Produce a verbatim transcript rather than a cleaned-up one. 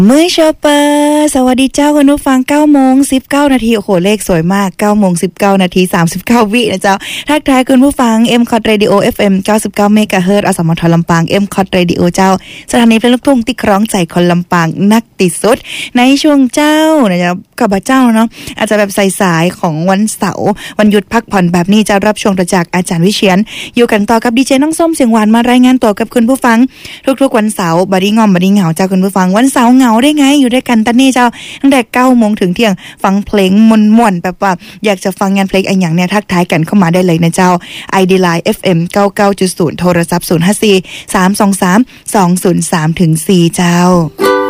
มื้อชอปเปอร์สวัสดีเจ้าคุณผู้ฟัง เก้าโมงสิบเก้า นาทีโอ้โหเลขสวยมาก เก้าโมงสิบเก้า นาทีสามสิบเก้า วินะเจ้าทักทายคุณผู้ฟัง M Cot Radio เอฟ เอ็ม เก้าสิบเก้า เมกะเฮิรตซ์ อสมทลำปาง M Cot Radio เจ้าสถานีเพลงลูกทุ่งที่คล้องใจคนลำปางนักติดสุดในช่วงเจ้านะจ๊ะกับเจ้าเนาะอาจจะแบบสายๆของวันเสาร์วันหยุดพักผ่อนแบบนี้จะรับช่วงจากอาจารย์วิเชียรอยู่กันต่อกับดีเจน้องส้มเสียงหวานมารายงานตัวกับคุณผู้ฟังทุกๆวันเสาร์บดดี้งอมบดดี้เหงาเจ้าคุณผู้ฟังวันเสาร์เหงาได้ไงอยู่ด้วยกันตอนนี้เจ้าตั้งแต่ เก้าโมง ถึงเที่ยงฟังเพลงม่วนๆแบบว่าอยากจะฟังงานเพลงอะไรอย่างเนี้ยทักทายกันเข้ามาได้เลยนะเจ้า ไอ ดี Line เอฟ เอ็ม เก้าสิบเก้าจุดศูนย์ โทรศัพท์ศูนย์ ห้า สี่ สาม สอง สาม สอง ศูนย์ สาม ถึง สี่เจ้า